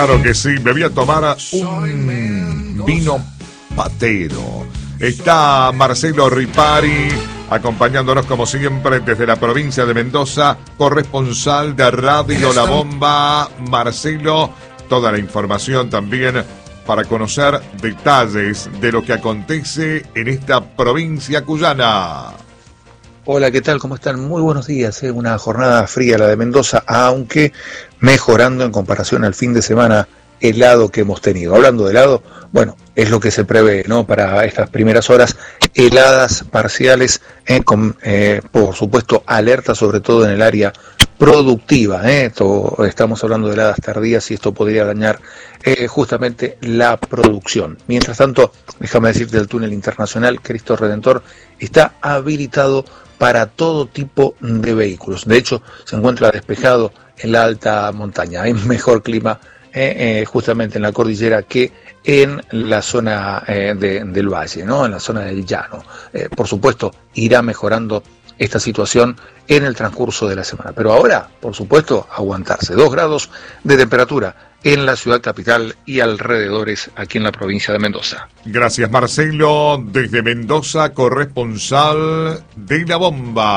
Claro que sí, me voy a tomar un vino patero. Está Marcelo Ripari acompañándonos como siempre desde la provincia de Mendoza, corresponsal de Radio La Bomba. Marcelo, toda la información también para conocer detalles de lo que acontece en esta provincia cuyana. Hola, ¿qué tal? ¿Cómo están? Muy buenos días. Una jornada fría la de Mendoza, aunque mejorando en comparación al fin de semana helado que hemos tenido. Hablando de helado, bueno, es lo que se prevé, ¿no? Para estas primeras horas, heladas parciales, con, por supuesto, alerta sobre todo en el área productiva. Estamos hablando de heladas tardías y esto podría dañar justamente la producción. Mientras tanto, déjame decirte, el túnel internacional Cristo Redentor está habilitado para todo tipo de vehículos. De hecho, se encuentra despejado en la alta montaña. Hay mejor clima justamente en la cordillera que en la zona del valle, ¿no? En la zona del llano. Por supuesto, irá mejorando esta situación en el transcurso de la semana. Pero ahora, por supuesto, aguantarse. 2 grados de temperatura en la ciudad capital y alrededores aquí en la provincia de Mendoza. Gracias, Marcelo. Desde Mendoza, corresponsal de La Bomba.